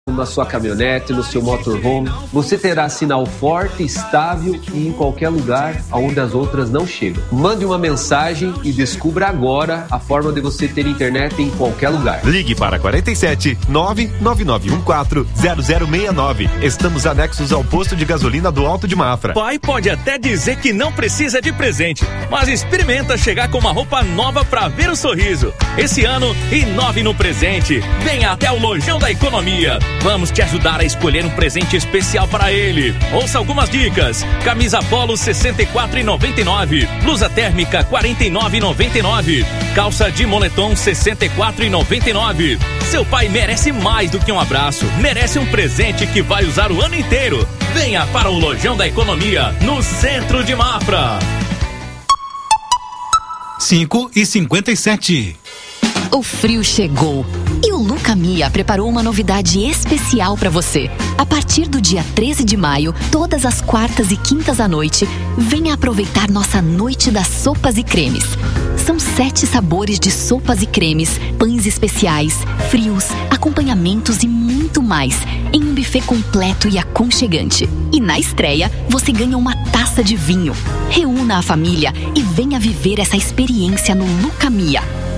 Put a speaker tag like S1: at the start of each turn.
S1: na sua caminhonete, no seu motorhome, você terá sinal forte, estável e em qualquer lugar onde as outras não chegam. Mande uma mensagem e descubra agora a forma de você ter internet em qualquer lugar.
S2: Ligue para 47 99914 0069. Estamos anexos ao posto de gasolina do Alto de Mafra.
S3: Pai pode até dizer que não precisa de presente, mas experimenta chegar com uma roupa nova pra ver o sorriso. Esse ano, inove no presente. Venha até o Lojão da Economia. Vamos te ajudar a escolher um presente especial para ele. Ouça algumas dicas: camisa polo R$ 64,99, blusa térmica R$ 49,99, calça de moletom R$ 64,99. Seu pai merece mais do que um abraço, merece um presente que vai usar o ano inteiro. Venha para o Lojão da Economia, no centro de Mafra.
S4: 5h57.
S5: O frio chegou e o Lucamia preparou uma novidade especial para você. A partir do dia 13 de maio, todas as quartas e quintas à noite, venha aproveitar nossa noite das sopas e cremes. São 7 sabores de sopas e cremes, pães especiais, frios, acompanhamentos e muito mais, em um buffet completo e aconchegante. E na estreia, você ganha uma taça de vinho. Reúna a família e venha viver essa experiência no Lucamia.